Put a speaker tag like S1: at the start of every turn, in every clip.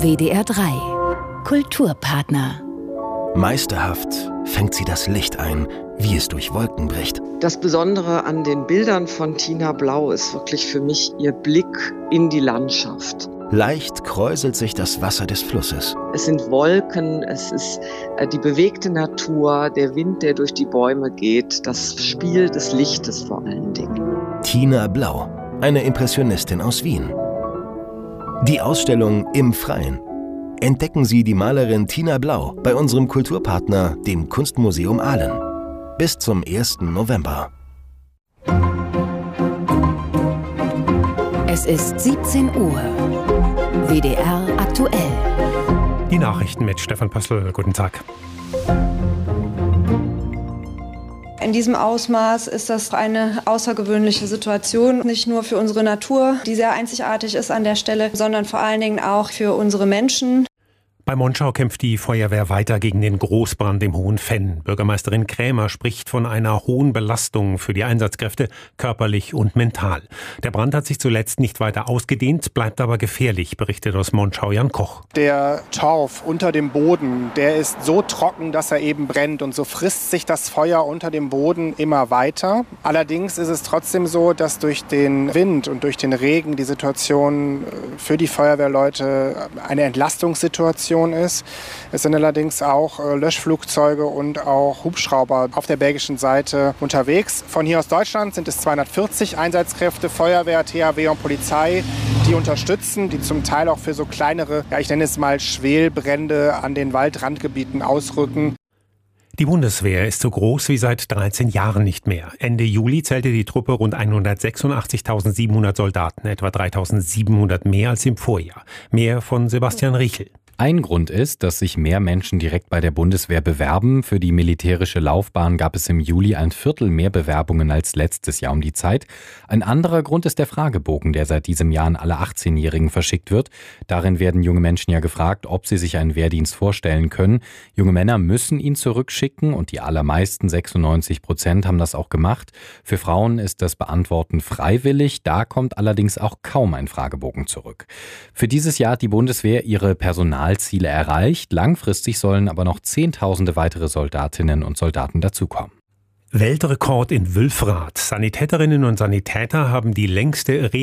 S1: WDR 3 Kulturpartner.
S2: Meisterhaft fängt sie das Licht ein, wie es durch Wolken bricht.
S3: Das Besondere an den Bildern von Tina Blau ist wirklich für mich ihr Blick in die Landschaft.
S2: Leicht kräuselt sich das Wasser des Flusses.
S3: Es sind Wolken, es ist die bewegte Natur, der Wind, der durch die Bäume geht, das Spiel des Lichtes vor allen Dingen.
S2: Tina Blau, eine Impressionistin aus Wien. Die Ausstellung Im Freien. Entdecken Sie die Malerin Tina Blau bei unserem Kulturpartner, dem Kunstmuseum Aalen. Bis zum 1. November.
S1: Es ist 17 Uhr. WDR aktuell.
S4: Die Nachrichten mit Stefan Pössl. Guten Tag.
S5: In diesem Ausmaß ist das eine außergewöhnliche Situation, nicht nur für unsere Natur, die sehr einzigartig ist an der Stelle, sondern vor allen Dingen auch für unsere Menschen.
S4: Bei Monschau kämpft die Feuerwehr weiter gegen den Großbrand im Hohen Venn. Bürgermeisterin Krämer spricht von einer hohen Belastung für die Einsatzkräfte, körperlich und mental. Der Brand hat sich zuletzt nicht weiter ausgedehnt, bleibt aber gefährlich, berichtet aus Monschau Jan Koch.
S6: Der Torf unter dem Boden, der ist so trocken, dass er eben brennt, und so frisst sich das Feuer unter dem Boden immer weiter. Allerdings ist es trotzdem so, dass durch den Wind und durch den Regen die Situation für die Feuerwehrleute eine Entlastungssituation ist. Es sind allerdings auch Löschflugzeuge und auch Hubschrauber auf der belgischen Seite unterwegs. Von hier aus Deutschland sind es 240 Einsatzkräfte, Feuerwehr, THW und Polizei, die unterstützen, die zum Teil auch für so kleinere, ich nenne es mal Schwelbrände an den Waldrandgebieten ausrücken.
S4: Die Bundeswehr ist so groß wie seit 13 Jahren nicht mehr. Ende Juli zählte die Truppe rund 186.700 Soldaten, etwa 3.700 mehr als im Vorjahr. Mehr von Sebastian Riechel.
S7: Ein Grund ist, dass sich mehr Menschen direkt bei der Bundeswehr bewerben. Für die militärische Laufbahn gab es im Juli 1/4 mehr Bewerbungen als letztes Jahr um die Zeit. Ein anderer Grund ist der Fragebogen, der seit diesem Jahr an alle 18-Jährigen verschickt wird. Darin werden junge Menschen ja gefragt, ob sie sich einen Wehrdienst vorstellen können. Junge Männer müssen ihn zurückschicken und die allermeisten, 96%, haben das auch gemacht. Für Frauen ist das Beantworten freiwillig. Da kommt allerdings auch kaum ein Fragebogen zurück. Für dieses Jahr hat die Bundeswehr ihre Personalziele erreicht. Langfristig sollen aber noch Zehntausende weitere Soldatinnen und Soldaten dazukommen.
S4: Weltrekord in Wülfrath. Sanitäterinnen und Sanitäter haben die längste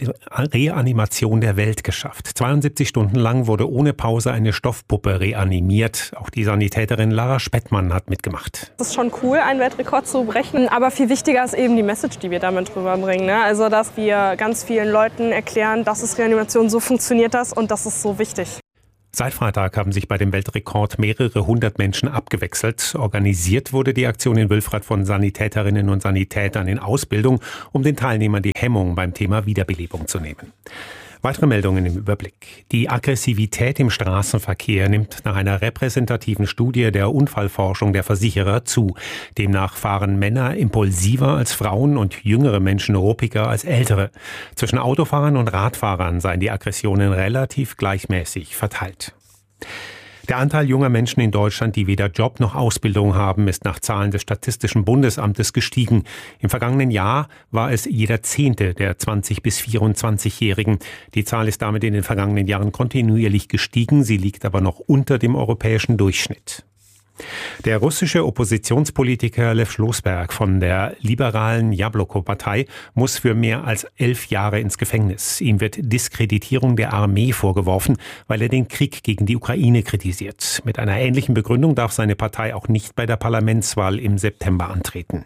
S4: Reanimation der Welt geschafft. 72 Stunden lang wurde ohne Pause eine Stoffpuppe reanimiert. Auch die Sanitäterin Lara Spettmann hat mitgemacht.
S8: Es ist schon cool, einen Weltrekord zu brechen, aber viel wichtiger ist eben die Message, die wir damit rüberbringen. Also, dass wir ganz vielen Leuten erklären, das ist Reanimation, so funktioniert das und das ist so wichtig.
S4: Seit Freitag haben sich bei dem Weltrekord mehrere hundert Menschen abgewechselt. Organisiert wurde die Aktion in Wülfrath von Sanitäterinnen und Sanitätern in Ausbildung, um den Teilnehmern die Hemmung beim Thema Wiederbelebung zu nehmen. Weitere Meldungen im Überblick. Die Aggressivität im Straßenverkehr nimmt nach einer repräsentativen Studie der Unfallforschung der Versicherer zu. Demnach fahren Männer impulsiver als Frauen und jüngere Menschen ruppiger als ältere. Zwischen Autofahrern und Radfahrern seien die Aggressionen relativ gleichmäßig verteilt. Der Anteil junger Menschen in Deutschland, die weder Job noch Ausbildung haben, ist nach Zahlen des Statistischen Bundesamtes gestiegen. Im vergangenen Jahr war es jeder 10. der 20- bis 24-Jährigen. Die Zahl ist damit in den vergangenen Jahren kontinuierlich gestiegen. Sie liegt aber noch unter dem europäischen Durchschnitt. Der russische Oppositionspolitiker Lew Schlossberg von der liberalen Jabloko-Partei muss für mehr als 11 Jahre ins Gefängnis. Ihm wird Diskreditierung der Armee vorgeworfen, weil er den Krieg gegen die Ukraine kritisiert. Mit einer ähnlichen Begründung darf seine Partei auch nicht bei der Parlamentswahl im September antreten.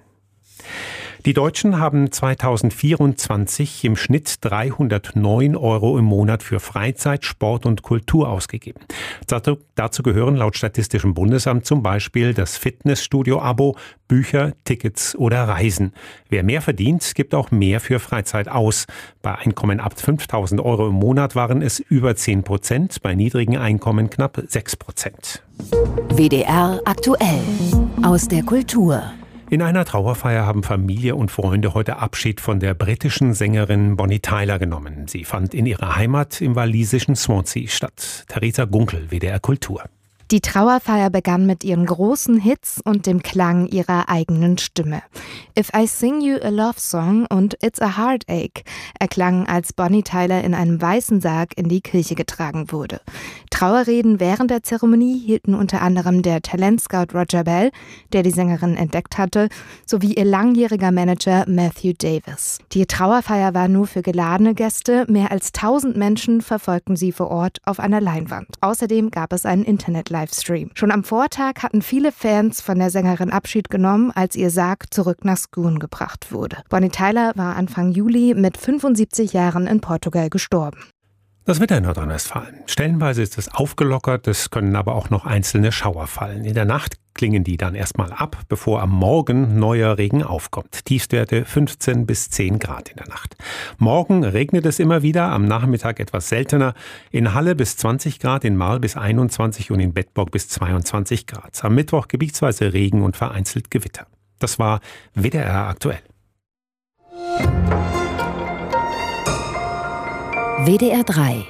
S4: Die Deutschen haben 2024 im Schnitt 309 € im Monat für Freizeit, Sport und Kultur ausgegeben. Dazu gehören laut Statistischem Bundesamt zum Beispiel das Fitnessstudio-Abo, Bücher, Tickets oder Reisen. Wer mehr verdient, gibt auch mehr für Freizeit aus. Bei Einkommen ab 5.000 € im Monat waren es über 10%, bei niedrigen Einkommen knapp 6%.
S1: WDR aktuell aus der Kultur.
S4: In einer Trauerfeier haben Familie und Freunde heute Abschied von der britischen Sängerin Bonnie Tyler genommen. Sie fand in ihrer Heimat im walisischen Swansea statt. Theresa Gunkel, WDR Kultur.
S9: Die Trauerfeier begann mit ihren großen Hits und dem Klang ihrer eigenen Stimme. If I Sing You a Love Song und It's a Heartache erklangen, als Bonnie Tyler in einem weißen Sarg in die Kirche getragen wurde. Trauerreden während der Zeremonie hielten unter anderem der Talentscout Roger Bell, der die Sängerin entdeckt hatte, sowie ihr langjähriger Manager Matthew Davis. Die Trauerfeier war nur für geladene Gäste. Mehr als 1000 Menschen verfolgten sie vor Ort auf einer Leinwand. Außerdem gab es einen Internet-Livestream. Schon am Vortag hatten viele Fans von der Sängerin Abschied genommen, als ihr Sarg zurück nach Scone gebracht wurde. Bonnie Tyler war Anfang Juli mit 75 Jahren in Portugal gestorben.
S4: Das Wetter in Nordrhein-Westfalen. Stellenweise ist es aufgelockert, es können aber auch noch einzelne Schauer fallen. In der Nacht klingen die dann erstmal ab, bevor am Morgen neuer Regen aufkommt. Tiefstwerte 15 bis 10 Grad in der Nacht. Morgen regnet es immer wieder, am Nachmittag etwas seltener. In Halle bis 20 Grad, in Marl bis 21 und in Bedburg bis 22 Grad. Am Mittwoch gebietsweise Regen und vereinzelt Gewitter. Das war WDR aktuell.
S1: WDR 3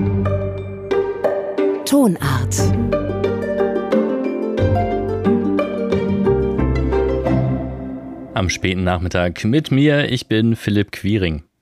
S1: Tonart.
S10: Am späten Nachmittag mit mir, ich bin Philipp Quiring.